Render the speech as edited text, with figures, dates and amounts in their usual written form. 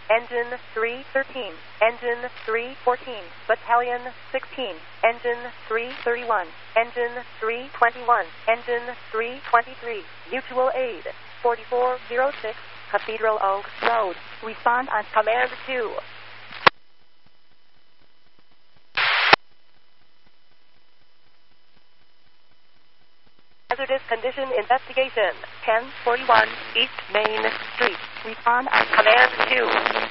Engine 313, Engine 314, Battalion 16, Engine 331, Engine 321, Engine 323, Mutual Aid, 4406, Cathedral Oaks Road. Respond on Command 2. Hazardous Condition Investigation, 1041 East Main Street. Respond on Command 2.